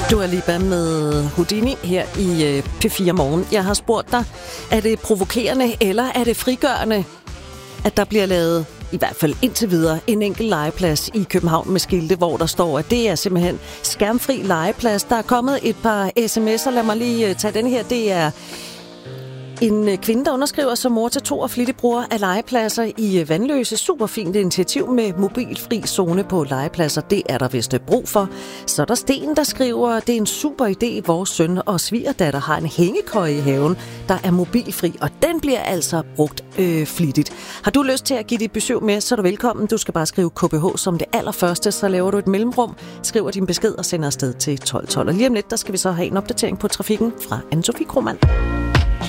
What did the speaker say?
Dua Lipa med Houdini her i P4 Morgen. Jeg har spurgt dig, er det provokerende eller er det frigørende, at der bliver lavet, i hvert fald indtil videre, en enkelt legeplads i København med skilte, hvor der står, at det er simpelthen skærmfri legeplads. Der er kommet et par sms'er. Lad mig lige tage den her. Det er en kvinde, der underskriver som mor til 2 og flittig bruger af legepladser i Vanløse. Super fint initiativ med mobilfri zone på legepladser. Det er der vist brug for. Så er der Sten, der skriver, det er en super idé. Vores søn og svigerdatter har en hængekøje i haven, der er mobilfri, og den bliver altså brugt flittigt. Har du lyst til at give dit besøg med, så er du velkommen. Du skal bare skrive KBH som det allerførste, så laver du et mellemrum, skriver din besked og sender afsted til 1212. Og lige om lidt, der skal vi så have en opdatering på trafikken fra Anne-Sophie Krohmann.